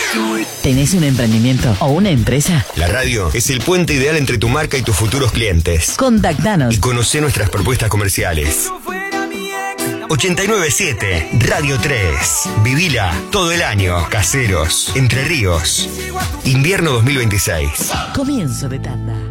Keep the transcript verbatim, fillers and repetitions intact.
¿Tenés un emprendimiento o una empresa? La radio es el puente ideal entre tu marca y tus futuros clientes. Contactanos Y conocé nuestras propuestas comerciales. ochenta y nueve siete Radio tres. Vivila todo el año. Caseros, Entre Ríos. Invierno dos mil veintiséis. Comienzo de tanda.